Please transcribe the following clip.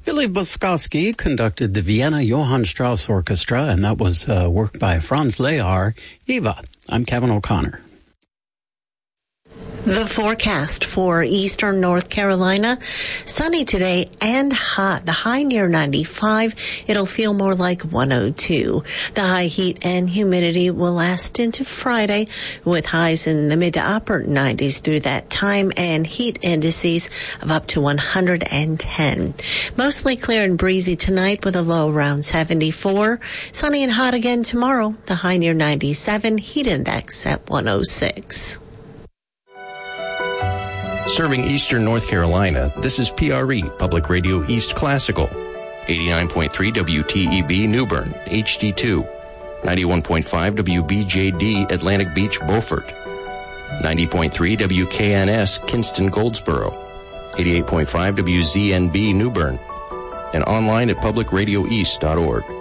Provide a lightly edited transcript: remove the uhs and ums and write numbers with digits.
Philip Boskovsky conducted the Vienna Johann Strauss Orchestra, and that was work by Franz Lehar. Eva, I'm Kevin O'Connor. The forecast for eastern North Carolina, sunny today and hot. The high near 95. It'll feel more like 102. The high heat and humidity will last into Friday with highs in the mid to upper 90s through that time and heat indices of up to 110. Mostly clear and breezy tonight with a low around 74. Sunny and hot again tomorrow. The high near 97. Heat index at 106. Serving eastern North Carolina, this is PRE, Public Radio East Classical. 89.3 WTEB New Bern, HD2. 91.5 WBJD Atlantic Beach, Beaufort. 90.3 WKNS Kinston, Goldsboro. 88.5 WZNB New Bern. And online at publicradioeast.org.